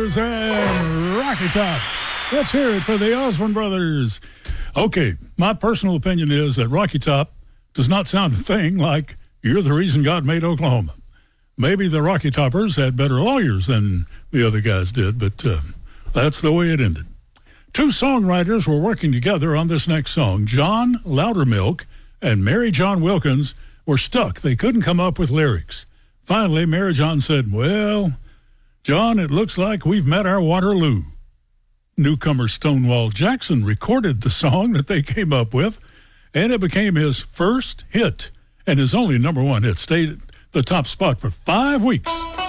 Brothers and Rocky Top. Let's hear it for the Osmond Brothers. Okay, my personal opinion is that Rocky Top does not sound a thing like You're the Reason God Made Oklahoma. Maybe the Rocky Toppers had better lawyers than the other guys did, but that's the way it ended. Two songwriters were working together on this next song. John Loudermilk and Mary John Wilkins were stuck. They couldn't come up with lyrics. Finally, Mary John said, "Well, John, it looks like we've met our Waterloo." Newcomer Stonewall Jackson recorded the song that they came up with, and it became his first hit and his only number one hit. Stayed at the top spot for 5 weeks.